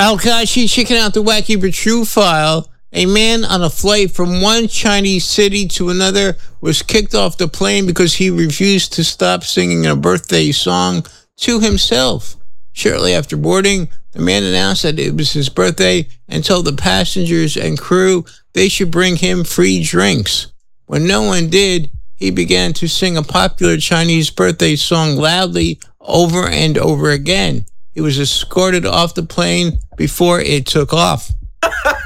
Al-Kashi checking out the Wacky but True file. A man on a flight from one Chinese city to another was kicked off the plane because he refused to stop singing a birthday song to himself. Shortly after boarding, the man announced that it was his birthday and told the passengers and crew they should bring him free drinks. When no one did, he began to sing a popular Chinese birthday song loudly over and over again. He was escorted off the plane before it took off.